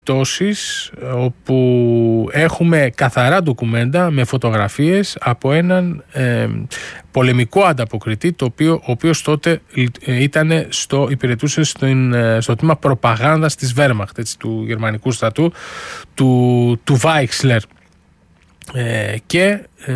περιπτώσεις όπου έχουμε καθαρά ντοκουμέντα με φωτογραφίες από έναν πολεμικό ανταποκριτή, ο οποίος τότε υπηρετούσε στο τμήμα προπαγάνδας της Wehrmacht, του γερμανικού στρατού, του Weichsler. Και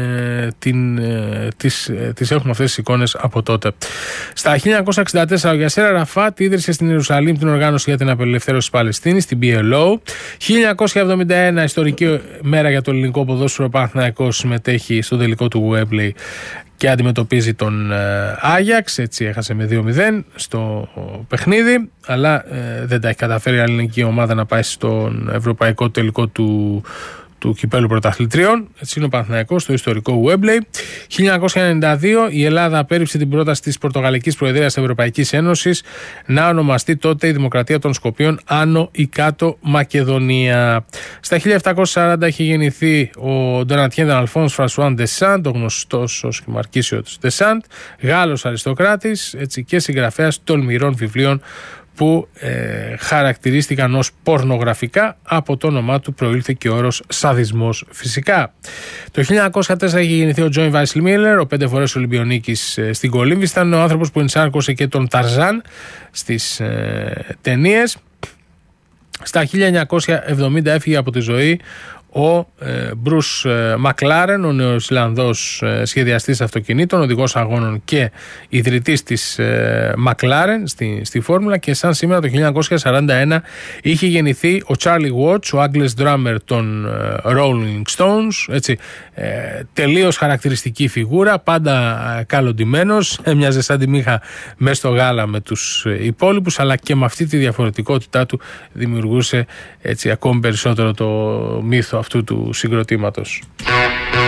τις έχουμε αυτές τις εικόνες από τότε. Στα 1964 ο Γιασέρ Αραφάτ ίδρυσε στην Ιερουσαλήμ την οργάνωση για την απελευθέρωση της Παλαιστίνης, την PLO. 1971 ιστορική μέρα για το ελληνικό ποδόσφαιρο. Ο Παναθηναϊκός συμμετέχει στο τελικό του Wembley και αντιμετωπίζει τον Άγιαξ. Έτσι έχασε με 2-0 στο παιχνίδι, αλλά δεν τα έχει καταφέρει η ελληνική ομάδα να πάει στον ευρωπαϊκό τελικό του κυπέλου πρωταθλητριών. Έτσι είναι ο Παναθηναϊκός στο ιστορικό Wembley. 1992 η Ελλάδα απέρριψε την πρόταση της Πορτογαλικής Προεδρίας της Ευρωπαϊκής Ένωσης να ονομαστεί τότε η Δημοκρατία των Σκοπίων Άνω ή Κάτω Μακεδονία. Στα 1740 είχε γεννηθεί ο Ντονατιέν Αλφόνς Φρανσουάν Ντεσάντ, ο γνωστός ως Μαρκίσιος Ντεσάντ, Γάλλος αριστοκράτης, έτσι, και συγγραφέας τολμηρών βιβλίων που χαρακτηρίστηκαν ως πορνογραφικά. Από το όνομά του προήλθε και ο όρος σαδισμός φυσικά. Το 1904 είχε γεννηθεί ο Τζόιν Βάισλ Μίλλερ, ο 5 φορές Ολυμπιονίκης στην κολύμβηση. Ήταν ο άνθρωπος που ενσάρκωσε και τον Ταρζάν στις ταινίες. Στα 1970 έφυγε από τη ζωή ο Μπρους Μακλάρεν, ο Νεοζηλανδός σχεδιαστής αυτοκινήτων, οδηγός αγώνων και ιδρυτής της Μακλάρεν στη Φόρμουλα. Και σαν σήμερα το 1941 είχε γεννηθεί ο Τσάρλι Βότς, ο Άγγλες drummer των Rolling Stones, έτσι, τελείως χαρακτηριστική φιγούρα, πάντα καλοντημένος, έμοιαζε σαν τη μύχα μες στο γάλα με τους υπόλοιπους, αλλά και με αυτή τη διαφορετικότητά του δημιουργούσε, έτσι, ακόμη περισσότερο το μύθο αυτού του συγκροτήματος.